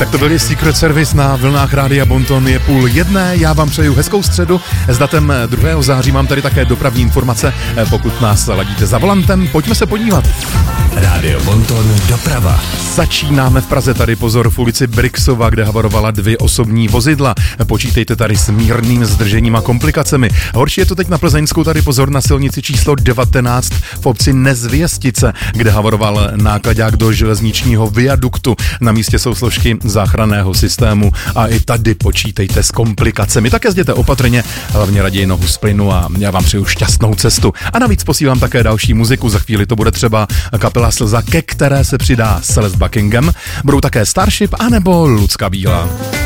Tak to byl Secret Service na vlnách Rádia Bonton, je 12:30, já vám přeju hezkou středu s datem 2. září, mám tady také dopravní informace, pokud nás ladíte za volantem, pojďme se podívat. Rádio Bonton doprava. Začínáme v Praze, tady pozor v ulici Brixova, kde havarovala 2 osobní vozidla. Počítejte tady s mírným zdržením a komplikacemi. Horší je to teď na Plzeňsku, tady pozor na silnici číslo 19 v obci Nezvěstice, kde havaroval náklaďák do železničního viaduktu. Na místě jsou složky záchranného systému a i tady počítejte s komplikacemi. Tak jezděte opatrně, hlavně raději nohu z plynu a já vám přeju šťastnou cestu. A navíc posílám také další muziku, za chvíli to bude třeba kapela Slza, ke které se přidá Celeste Buckingham. Budou také Starship anebo Lucka Bílá.